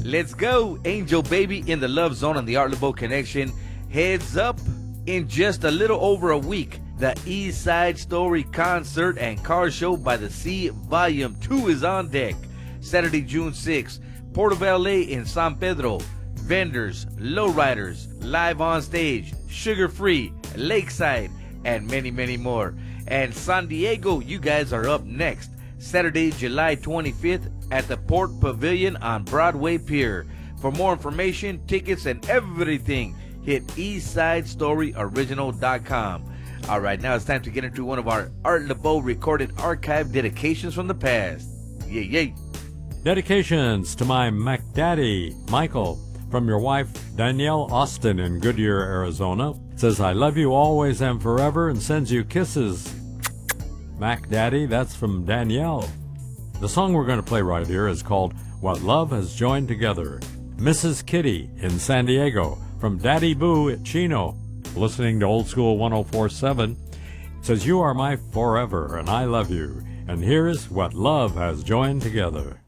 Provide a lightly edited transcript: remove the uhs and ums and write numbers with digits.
Let's go. Angel Baby in the Love Zone on the Art Laboe Connection. Heads up, in just a little over a week, the East Side Story Concert and Car Show by the Sea Volume 2 is on deck. Saturday, June 6th, Port of LA in San Pedro. Vendors, lowriders, live on stage, sugar-free, lakeside, and many, many more. And San Diego, you guys are up next. Saturday, July 25th at the Port Pavilion on Broadway Pier. For more information, tickets, and everything, hit EastsideStoryOriginal.com. All right, now it's time to get into one of our Art Laboe recorded archive dedications from the past. Yay, yay. Dedications to my MacDaddy, Michael, from your wife, Danielle Austin in Goodyear, Arizona. It says, I love you always and forever, and sends you kisses. MacDaddy, that's from Danielle. The song we're going to play right here is called What Love Has Joined Together. Mrs. Kitty in San Diego, from Daddy Boo at Chino, listening to Old School 104.7. It says, you are my forever, and I love you. And here's What Love Has Joined Together.